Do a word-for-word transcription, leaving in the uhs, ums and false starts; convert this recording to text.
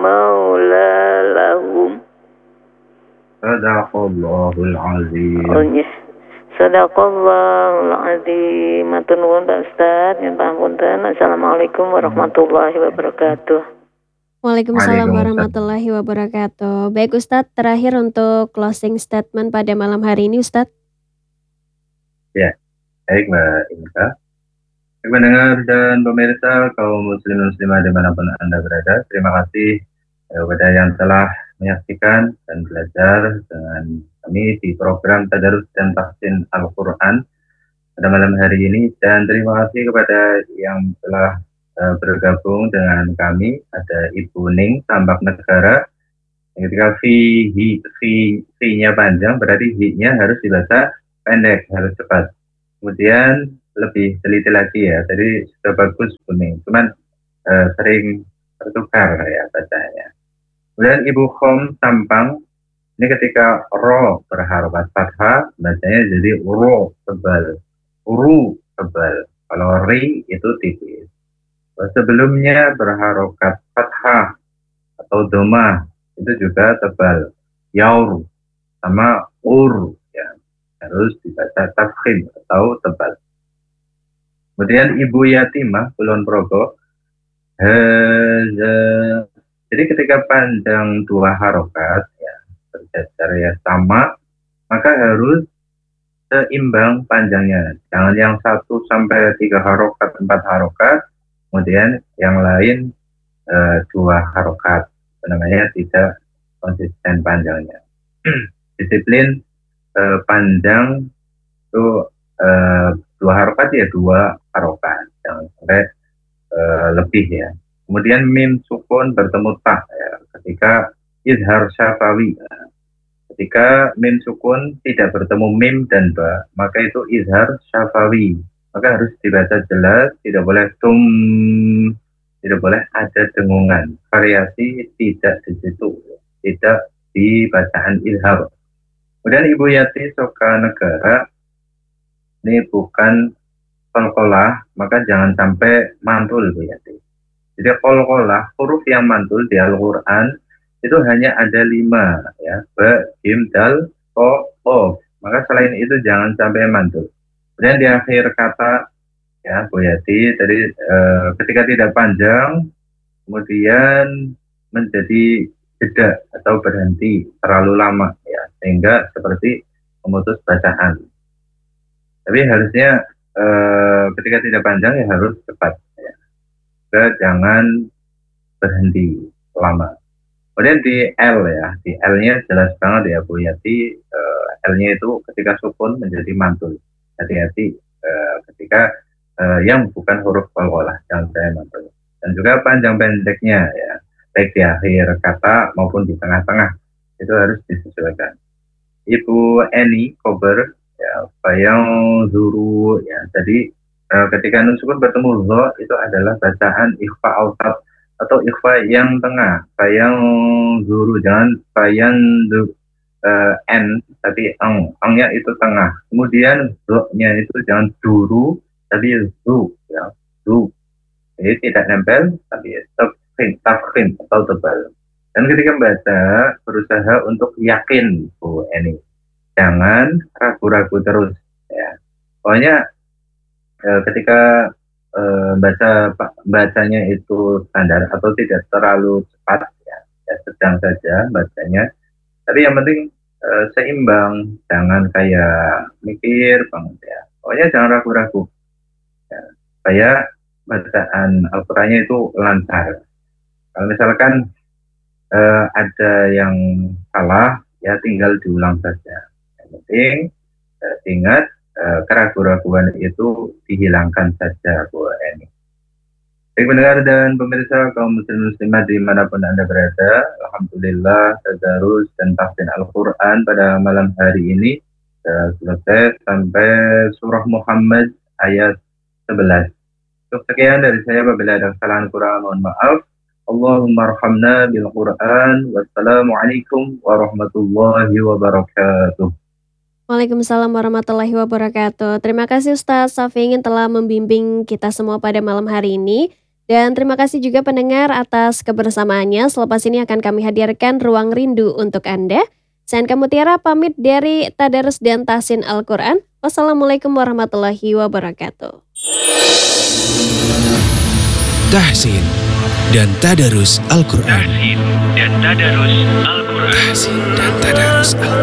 maula lahum. Sadaqallahul azim. Oh nggih. Sadaqallahul azim. Matur nuwun Pak Ustaz, nyuwun pangapunten. Assalamualaikum warahmatullahi wabarakatuh. Waalaikumsalam warahmatullahi wabarakatuh. Baik Ustadz, terakhir untuk closing statement pada malam hari ini Ustadz. Ya, baik Mbak Inka. Pendengar dan pemirsa kaum muslim muslimah dimanapun Anda berada, terima kasih kepada yang telah menyaksikan dan belajar dengan kami di program Tadarus dan Tahsin Al-Quran pada malam hari ini, dan terima kasih kepada yang telah uh, bergabung dengan kami. Ada Ibu Ning Tambak Negara. Ketika fi hi fi fi-nya panjang berarti hi-nya harus dibaca pendek, harus cepat. Kemudian lebih teliti lagi ya, jadi sudah bagus kuning, cuman uh, sering tertukar ya bacanya. Kemudian Ibu Khom Tampang, ini ketika ro berharokat fathah, bacanya jadi ro tebal, uru tebal. Kalau ri itu tipis. Sebelumnya berharokat fathah atau doma itu juga tebal, yaur sama ur ya, harus dibaca tafkhim atau tebal. Kemudian Ibu Yatimah Kulon Progo, haza. Jadi ketika panjang dua harokat ya, berjajar ya sama, maka harus seimbang panjangnya. Jangan yang satu sampai tiga harokat, empat harokat, kemudian yang lain e, dua harokat. Namanya tidak konsisten panjangnya. Disiplin e, panjang itu e, dua harokat ya dua harokat, jangan sampai e, lebih ya. Kemudian mim sukun bertemu ta ya, ketika izhar syafawi. Nah, ketika mim sukun tidak bertemu mim dan ba, maka itu izhar syafawi. Maka harus dibaca jelas, tidak boleh tum, tidak boleh ada dengungan. Variasi tidak di situ, tidak di bacaan izhar. Kemudian Ibu Yati Soka Negara, ini bukan kolkolah, maka jangan sampai mantul Bu Yati. Jadi kolkolah, huruf yang mantul di Al-Quran itu hanya ada lima ya, ba, jim, dal, ko, of. Maka selain itu jangan sampai mantul. Kemudian di akhir kata ya Bu Yati tadi eh, ketika tidak panjang kemudian menjadi jeda atau berhenti terlalu lama ya, sehingga seperti memutus bacaan. Tapi harusnya eh, ketika tidak panjang ya harus cepat ya. Juga jangan berhenti lama. Kemudian di L ya, di L-nya jelas banget ya Bu Yati, uh, L-nya itu ketika sukun menjadi mantul. Hati-hati uh, ketika uh, yang bukan huruf qalqalah, jangan sampai mantul. Dan juga panjang pendeknya ya, baik di akhir kata maupun di tengah-tengah, itu harus disesuaikan. Ibu Eni Kober, ya, bayang zuru ya, jadi uh, ketika nun sukun bertemu zo, itu adalah bacaan ikhfa awsat atau ikhfa yang tengah, bayang zuru, jangan bayang du, uh, n tapi ang, angnya itu tengah. Kemudian zo-nya itu jangan duru tapi zu ya, zu. Jadi tidak nempel tapi tafkhim, tafkhim atau tebal. Dan ketika membaca berusaha untuk yakin Bu Eni, jangan ragu-ragu terus ya. Pokoknya eh, ketika Uh, baca bacanya itu standar atau tidak terlalu cepat ya, ya sedang saja bacanya, tapi yang penting uh, seimbang, jangan kayak mikir banget ya, pokoknya jangan ragu-ragu ya, supaya bacaan Al-Qurannya itu lancar. Kalau misalkan uh, ada yang salah ya tinggal diulang saja, yang penting uh, ingat Uh, keraguan-keraguan itu dihilangkan saja Bu Eni. Baik pendengar dan pemirsa kaum muslim muslimah dimanapun Anda berada, alhamdulillah tadarus dan tahsin Al-Quran pada malam hari ini sudah selesai sampai surah Muhammad ayat sebelas. Cukup sekian dari saya, apabila ada kesalahan kurang mohon maaf. Allahumma arhamna bil Quran. Wassalamualaikum warahmatullahi wabarakatuh. Waalaikumsalam warahmatullahi wabarakatuh. Terima kasih Ustaz Safi'in telah membimbing kita semua pada malam hari ini. Dan terima kasih juga pendengar atas kebersamaannya. Selepas ini akan kami hadirkan Ruang Rindu untuk Anda. Saya Anka Mutiara pamit dari Tadarus dan Tahsin Al-Quran. Wassalamualaikum warahmatullahi wabarakatuh. Tahsin dan Tadarus Al-Quran. Tahsin dan Tadarus Al-Quran. Tahsin dan Tadarus Al-Quran.